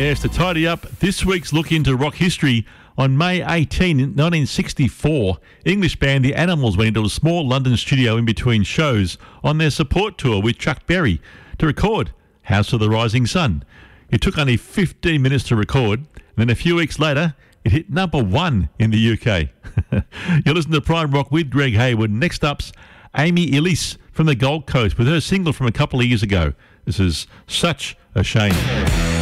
Yes, to tidy up this week's look into rock history, on May 18, 1964, English band The Animals went into a small London studio in between shows on their support tour with Chuck Berry to record House of the Rising Sun. It took only 15 minutes to record, and then a few weeks later, it hit number 1 in the UK. You'll listen to Prime Rock with Greg Hayward. Next up's Amy Ellis from the Gold Coast with her single from a couple of years ago. This is Such a Shame.